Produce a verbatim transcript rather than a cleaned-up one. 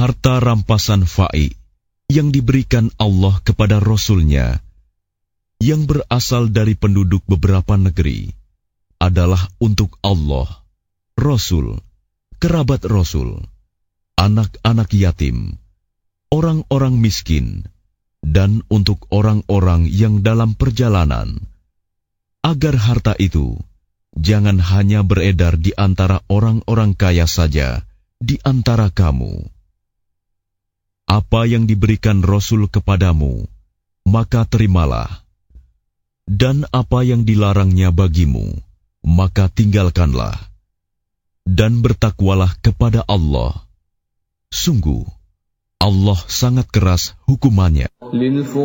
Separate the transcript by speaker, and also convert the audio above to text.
Speaker 1: harta rampasan fa'i yang diberikan Allah kepada Rasul-Nya yang berasal dari penduduk beberapa negeri adalah untuk Allah, Rasul, kerabat Rasul, anak-anak yatim, orang-orang miskin, dan untuk orang-orang yang dalam perjalanan, agar harta itu jangan hanya beredar di antara orang-orang kaya saja di antara kamu. Apa yang diberikan Rasul kepadamu, maka terimalah. Dan apa yang dilarangnya bagimu, maka tinggalkanlah. Dan bertakwalah kepada Allah. Sungguh, Allah sangat keras hukumannya.